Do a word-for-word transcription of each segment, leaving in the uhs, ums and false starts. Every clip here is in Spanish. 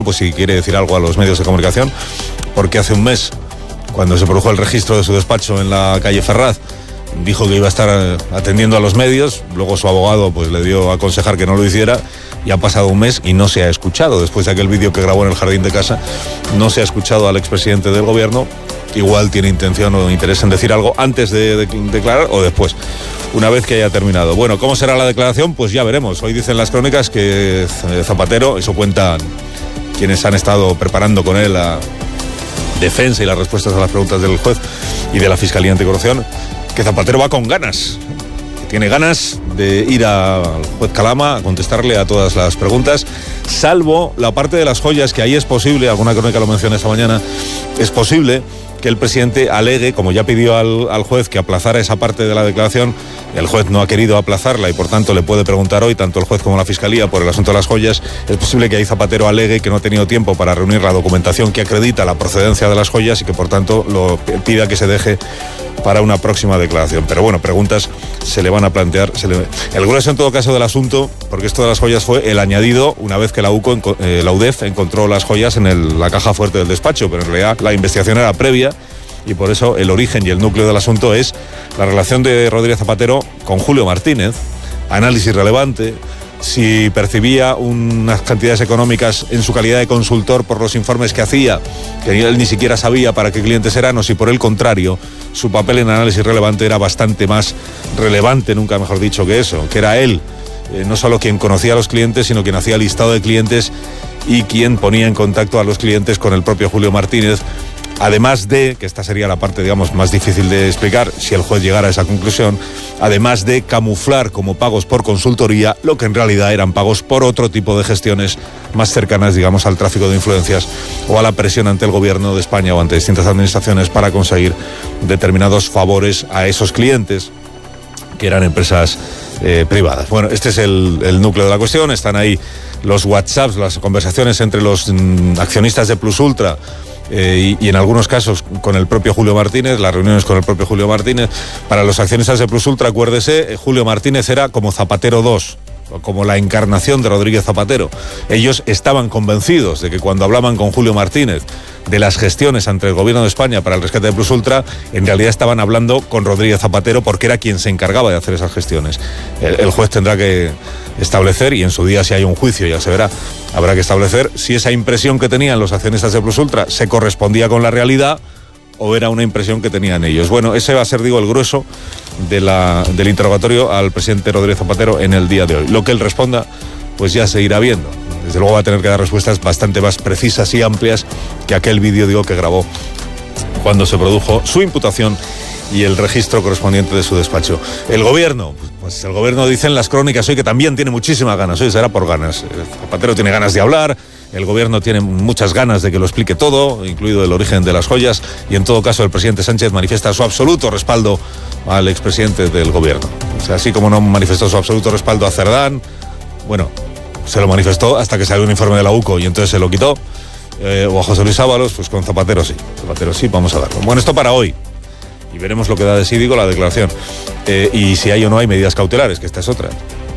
pues si quiere decir algo a los medios de comunicación, porque hace un mes, cuando se produjo el registro de su despacho en la calle Ferraz, dijo que iba a estar atendiendo a los medios, luego su abogado pues le dio a aconsejar que no lo hiciera, y ha pasado un mes y no se ha escuchado. Después de aquel vídeo que grabó en el jardín de casa, no se ha escuchado al expresidente del gobierno. Igual tiene intención o interés en decir algo antes de, de, de declarar o después, una vez que haya terminado. Bueno, ¿cómo será la declaración? Pues ya veremos. Hoy dicen las crónicas que Zapatero, eso cuentan quienes han estado preparando con él la defensa y las respuestas a las preguntas del juez y de la Fiscalía Anticorrupción, que Zapatero va con ganas, que tiene ganas de ir al juez Calama a contestarle a todas las preguntas, salvo la parte de las joyas, que ahí es posible, alguna crónica lo menciona esta mañana, es posible que el presidente alegue, como ya pidió al, al juez que aplazara esa parte de la declaración, el juez no ha querido aplazarla y por tanto le puede preguntar hoy tanto el juez como la Fiscalía por el asunto de las joyas. Es posible que ahí Zapatero alegue que no ha tenido tiempo para reunir la documentación que acredita la procedencia de las joyas y que por tanto lo pida que se deje para una próxima declaración. Pero bueno, preguntas se le van a plantear. Se le... El grueso en todo caso del asunto, porque esto de las joyas fue el añadido una vez que la, U C O, eh, la U D E F encontró las joyas en el, la caja fuerte del despacho, pero en realidad la investigación era previa y por eso el origen y el núcleo del asunto es la relación de Rodríguez Zapatero con Julio Martínez, análisis relevante, si percibía unas cantidades económicas en su calidad de consultor por los informes que hacía, que él ni siquiera sabía para qué clientes eran, o si por el contrario su papel en análisis relevante era bastante más relevante, nunca mejor dicho, que eso, que era él eh, no solo quien conocía a los clientes, sino quien hacía listado de clientes y quien ponía en contacto a los clientes con el propio Julio Martínez. Además de, que esta sería la parte, digamos, más difícil de explicar, si el juez llegara a esa conclusión, además de camuflar como pagos por consultoría lo que en realidad eran pagos por otro tipo de gestiones más cercanas, digamos, al tráfico de influencias o a la presión ante el gobierno de España o ante distintas administraciones para conseguir determinados favores a esos clientes, que eran empresas eh, privadas. Bueno, este es el, el núcleo de la cuestión. Están ahí los WhatsApps, las conversaciones entre los mm, accionistas de Plus Ultra, Eh, y, y en algunos casos con el propio Julio Martínez, las reuniones con el propio Julio Martínez. Para los accionistas de Plus Ultra, acuérdese, Julio Martínez era como Zapatero dos, como la encarnación de Rodríguez Zapatero. Ellos estaban convencidos de que cuando hablaban con Julio Martínez de las gestiones ante el gobierno de España para el rescate de Plus Ultra, en realidad estaban hablando con Rodríguez Zapatero porque era quien se encargaba de hacer esas gestiones. El, el juez tendrá que establecer, y en su día si hay un juicio ya se verá, habrá que establecer si esa impresión que tenían los accionistas de Plus Ultra se correspondía con la realidad o era una impresión que tenían ellos. Bueno, ese va a ser, digo, el grueso de la, del interrogatorio al presidente Rodríguez Zapatero en el día de hoy. Lo que él responda, pues ya se irá viendo. Desde luego va a tener que dar respuestas bastante más precisas y amplias que aquel vídeo, digo, que grabó cuando se produjo su imputación y el registro correspondiente de su despacho. El gobierno, pues el gobierno dice en las crónicas hoy que también tiene muchísimas ganas, hoy será por ganas. Zapatero tiene ganas de hablar, el gobierno tiene muchas ganas de que lo explique todo, incluido el origen de las joyas, y en todo caso el presidente Sánchez manifiesta su absoluto respaldo al expresidente del gobierno. O sea, así como no manifestó su absoluto respaldo a Cerdán, bueno, se lo manifestó hasta que salió un informe de la U C O y entonces se lo quitó, eh, o a José Luis Ábalos, pues con Zapatero sí, Zapatero sí, vamos a darlo. Bueno, esto para hoy. Y veremos lo que da de sí, digo, la declaración. Eh, y si hay o no hay medidas cautelares, que esta es otra.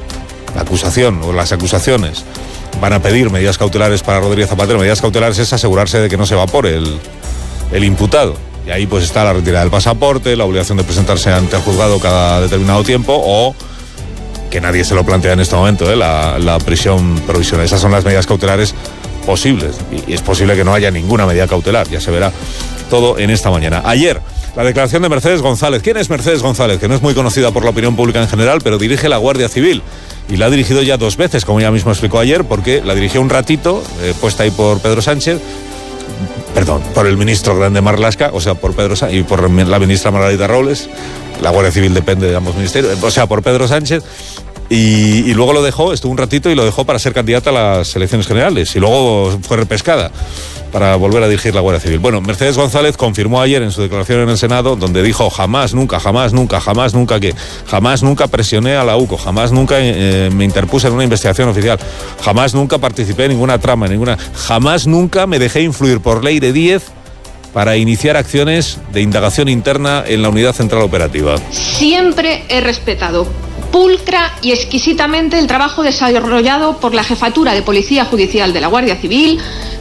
La acusación o las acusaciones van a pedir medidas cautelares para Rodríguez Zapatero. Medidas cautelares es asegurarse de que no se evapore el, el imputado. Y ahí pues está la retirada del pasaporte, la obligación de presentarse ante el juzgado cada determinado tiempo o, que nadie se lo plantea en este momento, ¿eh? la, la prisión provisional. Esas son las medidas cautelares posibles. Y, y es posible que no haya ninguna medida cautelar. Ya se verá todo en esta mañana. Ayer, la declaración de Mercedes González. ¿Quién es Mercedes González? Que no es muy conocida por la opinión pública en general, pero dirige la Guardia Civil. Y la ha dirigido ya dos veces, como ella misma explicó ayer, porque la dirigió un ratito, eh, puesta ahí por Pedro Sánchez, perdón, por el ministro Grande Marlaska, o sea, por Pedro Sánchez, y por la ministra Margarita Robles. La Guardia Civil depende de ambos ministerios, o sea, por Pedro Sánchez. Y, y luego lo dejó, estuvo un ratito y lo dejó para ser candidata a las elecciones generales. Y luego fue repescada para volver a dirigir la Guardia Civil. Bueno, Mercedes González confirmó ayer en su declaración en el Senado, donde dijo jamás, nunca, jamás, nunca, jamás, nunca que, jamás, nunca presioné a la U C O, jamás, nunca eh, me interpuse en una investigación oficial, jamás, nunca participé en ninguna trama, en ninguna, jamás, nunca me dejé influir por ley de diez para iniciar acciones de indagación interna en la unidad central operativa. Siempre he respetado pulcra y exquisitamente el trabajo desarrollado por la Jefatura de Policía Judicial de la Guardia Civil,